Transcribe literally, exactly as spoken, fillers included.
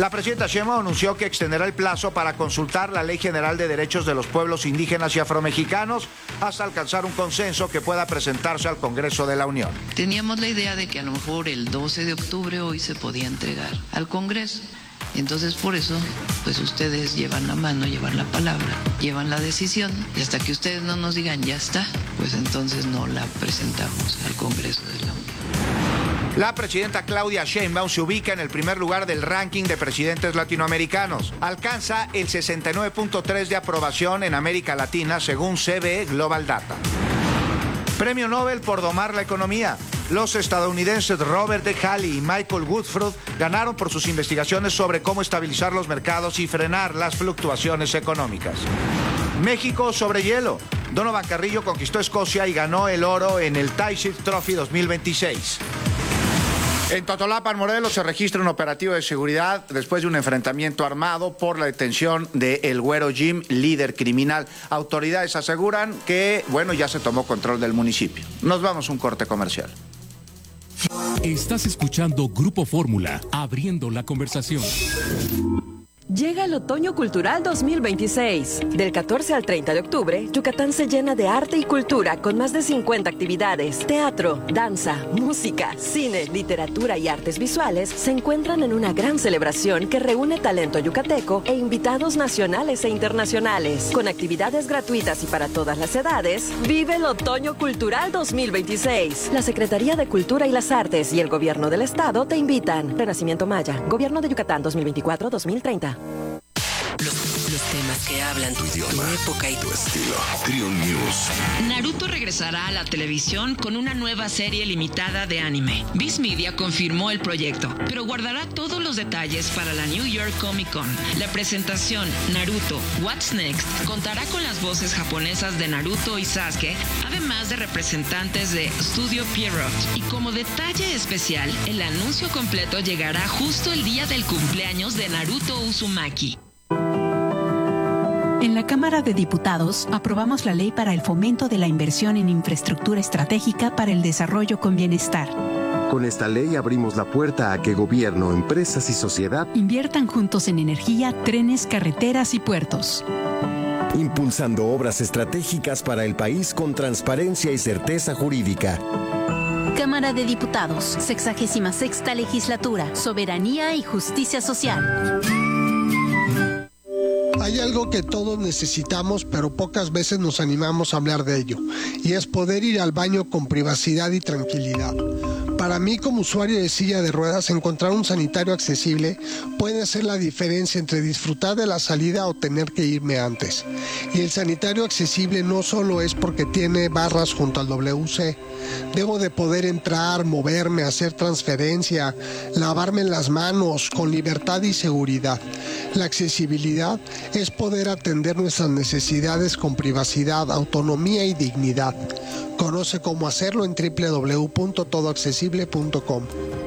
La presidenta Sheinbaum anunció que extenderá el plazo para consultar la Ley General de Derechos de los Pueblos Indígenas y Afromexicanos hasta alcanzar un consenso que pueda presentarse al Congreso de la Unión. Teníamos la idea de que a lo mejor el doce de octubre hoy se podía entregar al Congreso. Y entonces por eso, pues ustedes llevan la mano, llevan la palabra, llevan la decisión, y hasta que ustedes no nos digan ya está, pues entonces no la presentamos al Congreso de la Unión. La presidenta Claudia Sheinbaum se ubica en el primer lugar del ranking de presidentes latinoamericanos. Alcanza el sesenta y nueve punto tres de aprobación en América Latina, según C B E Global Data. Premio Nobel por domar la economía. Los estadounidenses Robert D. Halley y Michael Woodford ganaron por sus investigaciones sobre cómo estabilizar los mercados y frenar las fluctuaciones económicas. México sobre hielo. Donovan Carrillo conquistó Escocia y ganó el oro en el Taysir Trophy dos mil veintiséis. En Totolapan, Morelos, se registra un operativo de seguridad después de un enfrentamiento armado por la detención de El Güero Jim, líder criminal. Autoridades aseguran que, bueno, ya se tomó control del municipio. Nos vamos a un corte comercial. Estás escuchando Grupo Fórmula, abriendo la conversación. Llega el Otoño Cultural dos mil veintiséis. Del catorce al treinta de octubre, Yucatán se llena de arte y cultura con más de cincuenta actividades. Teatro, danza, música, cine, literatura y artes visuales se encuentran en una gran celebración que reúne talento yucateco e invitados nacionales e internacionales. Con actividades gratuitas y para todas las edades, vive el Otoño Cultural dos mil veintiséis. La Secretaría de Cultura y las Artes y el Gobierno del Estado te invitan. Renacimiento Maya, Gobierno de Yucatán dos mil veinticuatro a dos mil treinta. Los, los temas que hablan tu idioma, tu época y tu estilo. Trio News. Naruto regresará a la televisión con una nueva serie limitada de anime. Viz Media confirmó el proyecto, pero guardará todos los detalles para la New York Comic Con. La presentación Naruto What's Next contará con las voces japonesas de Naruto y Sasuke, además de representantes de Studio Pierrot. Y como detalle especial, el anuncio completo llegará justo el día del cumpleaños de Naruto Uzumaki. En la Cámara de Diputados aprobamos la ley para el fomento de la inversión en infraestructura estratégica para el desarrollo con bienestar. Con esta ley abrimos la puerta a que gobierno, empresas y sociedad inviertan juntos en energía, trenes, carreteras y puertos. Impulsando obras estratégicas para el país con transparencia y certeza jurídica. Cámara de Diputados, sexagésima sexta legislatura, soberanía y justicia social. Hay algo que todos necesitamos, pero pocas veces nos animamos a hablar de ello, y es poder ir al baño con privacidad y tranquilidad. Para mí, como usuario de silla de ruedas, encontrar un sanitario accesible puede ser la diferencia entre disfrutar de la salida o tener que irme antes. Y el sanitario accesible no solo es porque tiene barras junto al W C. Debo de poder entrar, moverme, hacer transferencia, lavarme las manos con libertad y seguridad. La accesibilidad es poder atender nuestras necesidades con privacidad, autonomía y dignidad. Conoce cómo hacerlo en doble u doble u doble u punto todo accesible punto com.